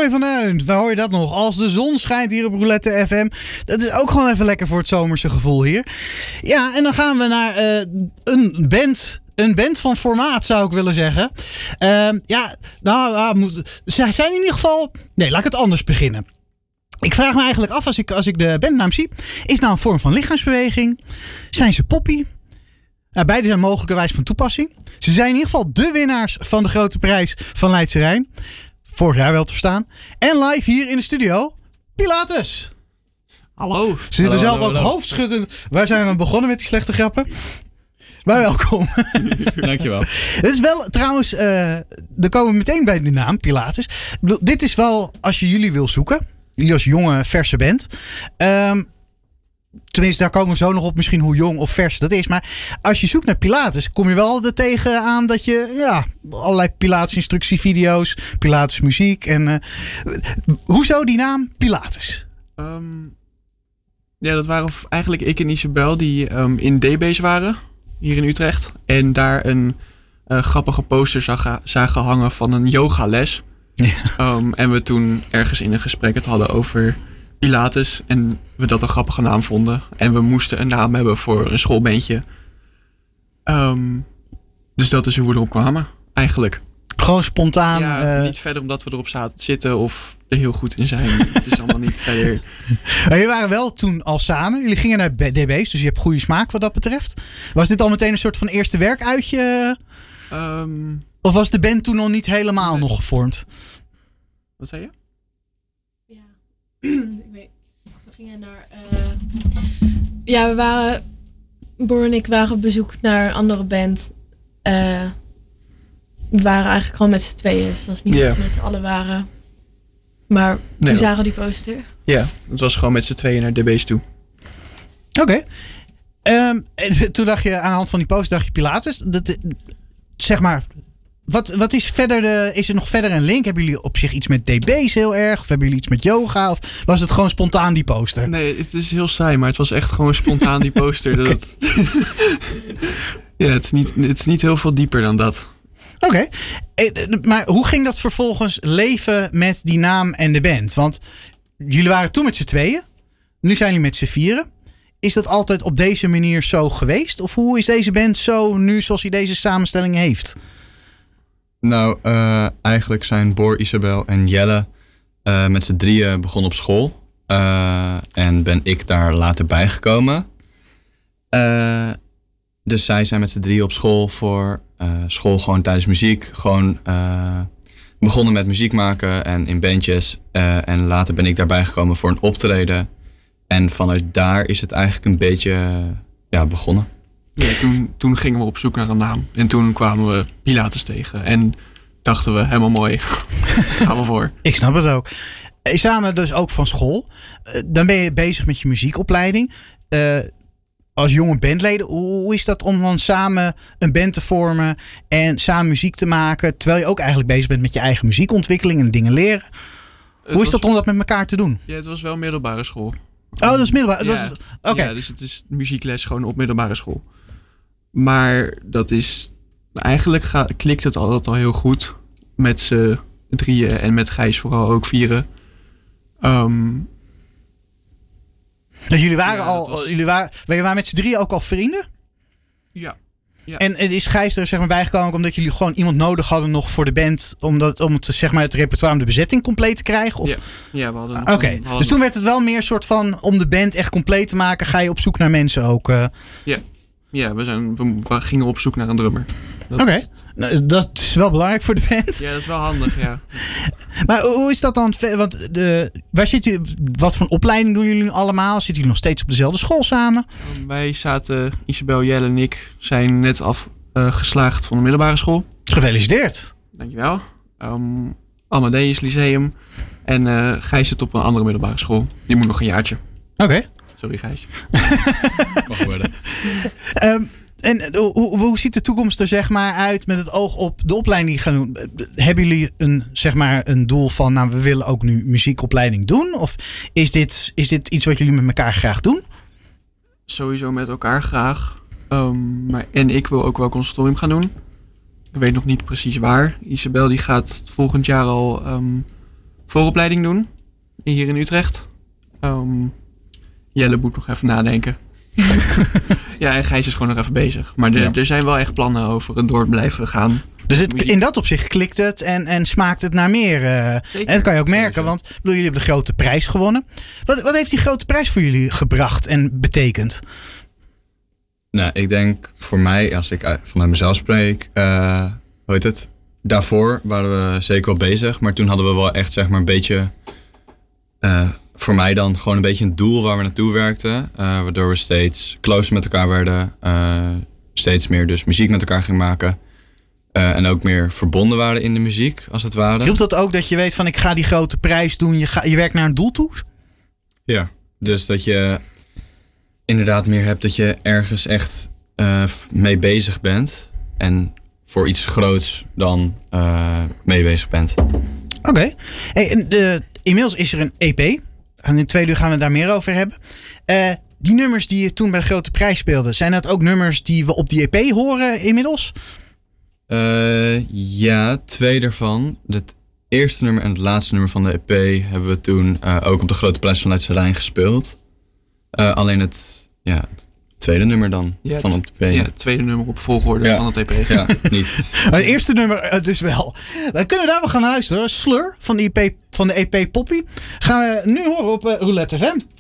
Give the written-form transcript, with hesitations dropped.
Roy van Eunt, waar hoor je dat nog? Als de zon schijnt hier op Roulette FM. Dat is ook gewoon even lekker voor het zomerse gevoel hier. Ja, en dan gaan we naar een band. Een band van formaat, zou ik willen zeggen. Zij zijn in ieder geval... Nee, laat ik het anders beginnen. Ik vraag me eigenlijk af, als ik de bandnaam zie... Is het nou een vorm van lichaamsbeweging? Zijn ze poppy? Beide zijn mogelijkerwijs van toepassing. Ze zijn in ieder geval de winnaars van de grote prijs van Leidse Rijn. Vorig jaar wel te verstaan. En live hier in de studio, Pilatus. Hallo. Ze zitten zelf ook hoofdschuddend. Waar zijn we begonnen met die slechte grappen? Maar welkom. Dankjewel. Het is wel trouwens, dan komen we meteen bij de naam, Pilatus. Ik bedoel, dit is wel, als je jullie wil zoeken. Jullie als jonge, verse band. Tenminste, daar komen we zo nog op misschien hoe jong of vers dat is. Maar als je zoekt naar Pilatus, kom je wel er tegen aan dat je allerlei Pilatus instructievideo's, Pilatus muziek. En hoezo die naam Pilatus? Dat waren eigenlijk ik en Isabel die in D-Base waren, hier in Utrecht. En daar een grappige poster zagen hangen van een yogales. Ja. En we toen ergens in een gesprek het hadden over Pilatus. En we dat een grappige naam vonden. En we moesten een naam hebben voor een schoolbandje. Dus dat is hoe we erop kwamen, eigenlijk. Gewoon spontaan. Ja, niet verder omdat we erop zitten of er heel goed in zijn. Het is allemaal niet verder. Jullie waren wel toen al samen. Jullie gingen naar DB's, dus je hebt goede smaak wat dat betreft. Was dit al meteen een soort van eerste werkuitje? Of was de band toen nog niet helemaal nog gevormd? Wat zei je? Ja, ik weet. We gingen naar... we waren... Boer en ik waren op bezoek naar een andere band. We waren eigenlijk gewoon met z'n tweeën. Dus het was niet dat we met z'n allen waren. Maar toen zagen we die poster. Ja, het was gewoon met z'n tweeën naar DB's toe. Oké. Toen dacht je aan de hand van die poster, dacht je Pilatus. Zeg maar, wat is verder is er nog verder een link? Hebben jullie op zich iets met DB's heel erg? Of hebben jullie iets met yoga? Of was het gewoon spontaan die poster? Nee, het is heel saai, maar het was echt gewoon spontaan die poster. Okay. Het is niet heel veel dieper dan dat. Oké, maar hoe ging dat vervolgens leven met die naam en de band? Want jullie waren toen met z'n tweeën. Nu zijn jullie met z'n vieren. Is dat altijd op deze manier zo geweest? Of hoe is deze band zo nu zoals hij deze samenstelling heeft? Nou, eigenlijk zijn Boor, Isabel en Jelle met z'n drieën begonnen op school. En ben ik daar later bijgekomen. Dus zij zijn met z'n drieën op school voor school gewoon tijdens muziek. Gewoon begonnen met muziek maken en in bandjes. En later ben ik daarbij gekomen voor een optreden. En vanuit daar is het eigenlijk een beetje begonnen. Ja, toen gingen we op zoek naar een naam. En toen kwamen we Pilatus tegen. En dachten we, helemaal mooi. Gaan we voor. Ik snap het ook. Samen dus ook van school. Dan ben je bezig met je muziekopleiding. Als jonge bandleden, hoe is dat om dan samen een band te vormen en samen muziek te maken, terwijl je ook eigenlijk bezig bent met je eigen muziekontwikkeling en dingen leren? Hoe is dat om dat met elkaar te doen? Ja, het was wel middelbare school. Oh, dat is middelbare. Ja, okay. Ja, dus het is muziekles gewoon op middelbare school. Maar dat is... Eigenlijk klikt het altijd al heel goed. Met z'n drieën en met Gijs vooral ook vieren. Dus jullie waren met z'n drieën ook al vrienden? Ja. En is Gijs er zeg maar bijgekomen omdat jullie gewoon iemand nodig hadden nog voor de band om het, zeg maar, het repertoire om de bezetting compleet te krijgen? Of? Ja, we hadden... Dus toen werd het wel meer soort van om de band echt compleet te maken, ga je op zoek naar mensen ook? Ja, we gingen op zoek naar een drummer. Oké, dat is wel belangrijk voor de band. Ja, dat is wel handig, ja. Maar hoe is dat dan? Want waar zit u? Wat voor opleiding doen jullie nu allemaal? Zitten jullie nog steeds op dezelfde school samen? Wij zaten, Isabel, Jelle en ik zijn net afgeslaagd van de middelbare school. Gefeliciteerd. Dankjewel. Amadeus Lyceum. En Gijs zit op een andere middelbare school. Die moet nog een jaartje. Oké. Sorry, Gijs. Mag worden. En hoe ziet de toekomst er zeg maar uit met het oog op de opleiding die je gaat doen? Hebben jullie een doel van, nou, we willen ook nu muziekopleiding doen? Of is dit iets wat jullie met elkaar graag doen? Sowieso met elkaar graag. En ik wil ook wel conservatorium gaan doen. Ik weet nog niet precies waar. Isabel die gaat volgend jaar al vooropleiding doen. Hier in Utrecht. Jelle moet nog even nadenken. Ja, en Gijs is gewoon nog even bezig. Maar er zijn wel echt plannen over het door blijven gaan. Dus in dat opzicht klikt het en smaakt het naar meer. En dat kan je ook merken, want jullie hebben de grote prijs gewonnen. Wat heeft die grote prijs voor jullie gebracht en betekend? Nou, ik denk voor mij, als ik vanuit mezelf spreek, hoe heet het? Daarvoor waren we zeker wel bezig, maar toen hadden we wel echt zeg maar een beetje, voor mij dan gewoon een beetje een doel waar we naartoe werkten. Waardoor we steeds closer met elkaar werden, steeds meer dus muziek met elkaar gingen maken. En ook meer verbonden waren in de muziek, als het ware. Hielp dat ook dat je weet van ik ga die grote prijs doen, je werkt naar een doel toe? Ja, dus dat je inderdaad meer hebt dat je ergens echt mee bezig bent. En voor iets groots dan mee bezig bent. Oké. Hey, inmiddels is er een EP. En in het tweede uur gaan we het daar meer over hebben. Die nummers die je toen bij de grote prijs speelde, zijn dat ook nummers die we op die EP horen inmiddels? Ja, 2 daarvan. Het eerste nummer en het laatste nummer van de EP hebben we toen ook op de Grote Prijs van Leidse Rijn gespeeld. Alleen het tweede nummer dan van op de EP. Ja, het tweede nummer op volgorde van het EP. Ja, niet. Het eerste nummer dus wel. Dan kunnen we daar wel gaan luisteren. Slur van de EP Poppy gaan we nu horen op Roulette FM.